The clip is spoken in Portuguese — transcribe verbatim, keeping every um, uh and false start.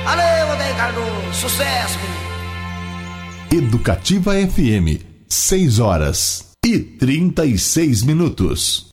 Valeu, Odair Cardoso. Sucesso, menino. Educativa F M, seis horas e trinta e seis minutos.